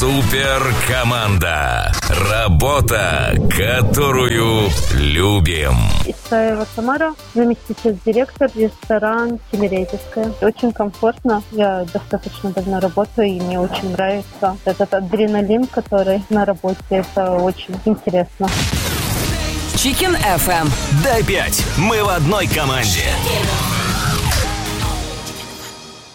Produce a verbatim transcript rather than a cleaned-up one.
Суперкоманда. Работа, которую любим. Исаева Тамара, заместитель директора, ресторан «Тимирязевская». Очень комфортно. Я достаточно давно работаю, и мне очень нравится этот адреналин, который на работе. Это очень интересно. Chicken эф эм. Дай пять. Мы в одной команде.